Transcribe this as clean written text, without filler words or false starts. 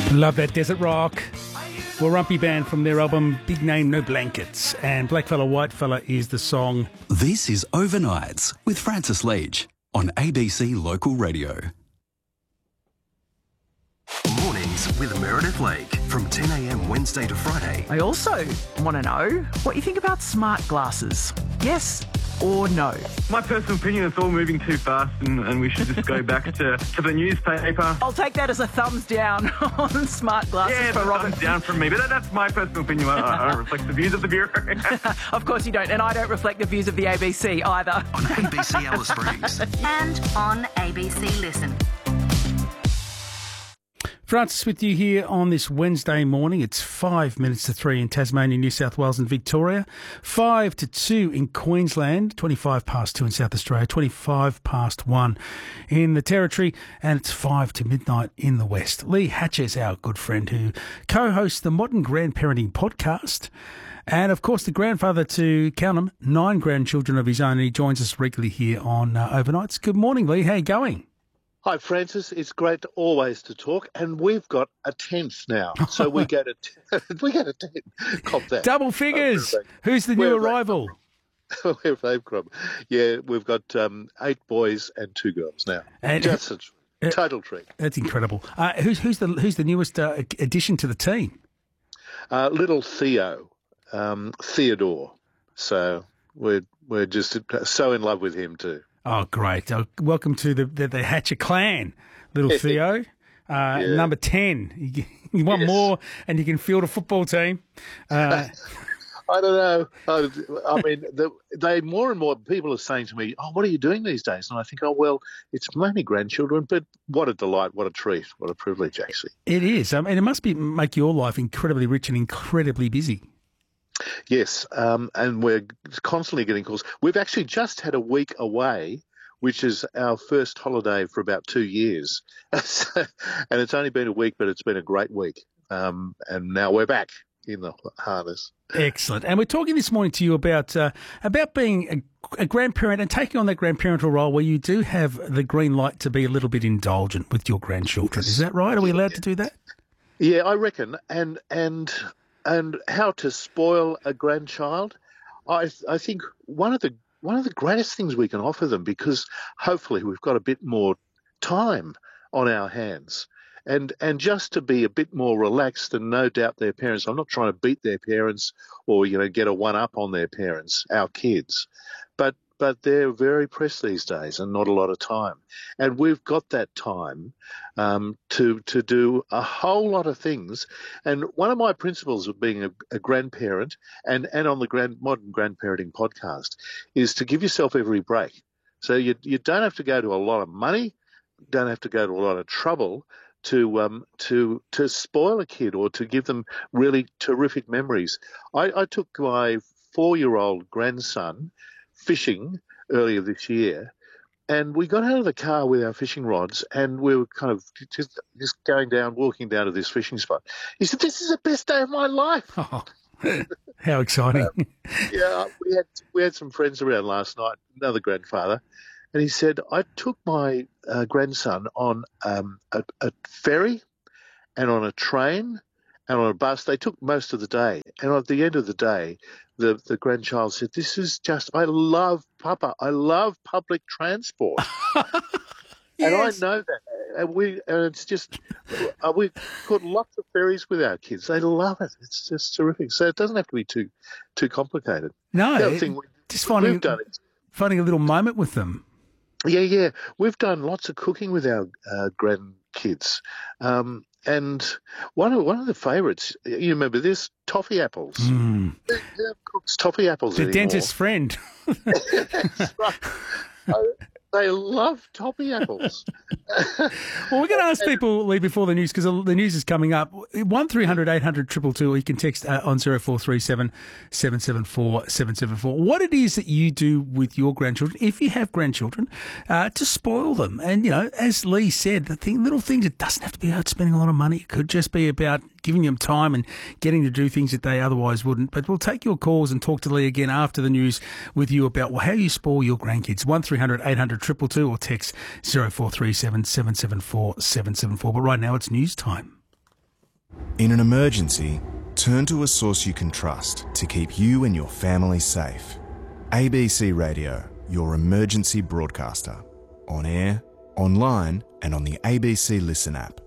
Love that desert rock. Warumpi Band from their album Big Name No Blankets, and Blackfella Whitefella is the song. This is Overnights with Francis Leach on ABC Local Radio. Mornings with Meredith Lake from 10 a.m. Wednesday to Friday. I also want to know what you think about smart glasses. Yes or no? My personal opinion, it's all moving too fast and we should just go back to the newspaper. I'll take that as a thumbs down on smart glasses Yeah, for it's a Robin. thumbs down from me, but that's my personal opinion. I don't reflect the views of the Bureau. Of course you don't, and I don't reflect the views of the ABC either. On ABC Alice Springs. And on ABC Listen. Francis with you here on this Wednesday morning. It's 5 minutes to 3 in Tasmania, New South Wales and Victoria. 5 to 2 in Queensland. 25 past 2 in South Australia. 25 past 1 in the Territory. And it's 5 to midnight in the West. Lee Hatcher is our good friend who co-hosts the Modern Grandparenting podcast. And, of course, the grandfather to, count 'em, 9 grandchildren of his own. And he joins us regularly here on Overnights. Good morning, Lee. How you going? Hi, Francis. It's great always to talk, and we've got a 10th now, so we get a 10. Cop that. Double figures. Who's the new arrival? Where have they come? Yeah, we've got 8 boys and 2 girls now. And just a total treat. That's incredible. Who's the newest addition to the team? Little Theo, Theodore. So we're just so in love with him too. Oh, great. Welcome to the Hatcher clan, little Theo. Number 10. You want more and you can field a football team. I don't know. I mean, they more and more people are saying to me, "Oh, what are you doing these days?" And I think, "Oh, well, it's mainly grandchildren, but what a delight, what a treat, what a privilege, actually." It is. I mean, it must make your life incredibly rich and incredibly busy. Yes, and we're constantly getting calls. We've actually just had a week away, which is our first holiday for about 2 years. And it's only been a week, but it's been a great week. And now we're back in the harness. Excellent. And we're talking this morning to you about being a grandparent and taking on that grandparental role where you do have the green light to be a little bit indulgent with your grandchildren. Is that right? Are we allowed to do that? Yeah, I reckon. And how to spoil a grandchild, I think one of the greatest things we can offer them, because hopefully we've got a bit more time on our hands, and just to be a bit more relaxed and no doubt their parents. I'm not trying to beat their parents or get a one up on their parents, our kids, but they're very pressed these days and not a lot of time. And we've got that time to do a whole lot of things. And one of my principles of being a grandparent and on the Modern Grandparenting podcast is to give yourself every break. So you don't have to go to a lot of money, don't have to go to a lot of trouble to spoil a kid or to give them really terrific memories. I took my 4-year-old grandson fishing earlier this year, and we got out of the car with our fishing rods and we were kind of just walking down to this fishing spot. He said, "This is the best day of my life." Oh, how exciting. Yeah, we had some friends around last night, another grandfather, and he said, "I took my grandson on a ferry and on a train and on a bus." They took most of the day. And at the end of the day, the grandchild said, "This is just, I love public transport." Yes. And I know that. And it's just, we've got lots of ferries with our kids. They love it. It's just terrific. So it doesn't have to be too complicated. No, The other thing just finding a little moment with them. Yeah. We've done lots of cooking with our grandkids. And one of the favourites, you remember this, toffee apples. Who cooks toffee apples The anymore? dentist's friend. That's right. They love toffee apples. Well, we're going to ask people, Lee, before the news, because the news is coming up. 1300 800 222, or you can text on 0437 774 774. What it is that you do with your grandchildren, if you have grandchildren, to spoil them. And, as Lee said, little things, it doesn't have to be about spending a lot of money. It could just be about giving them time and getting to do things that they otherwise wouldn't. But we'll take your calls and talk to Lee again after the news with you about how you spoil your grandkids. 1300 800 222 or text 0437 774 774. But right now it's news time. In an emergency, turn to a source you can trust to keep you and your family safe. ABC Radio, your emergency broadcaster. On air, online and on the ABC Listen app.